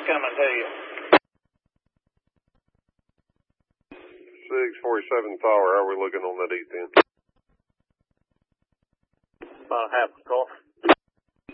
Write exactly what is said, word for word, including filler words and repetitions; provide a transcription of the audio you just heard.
Coming to you. six forty-seven Tower, how are we looking on that east end? About half a cough.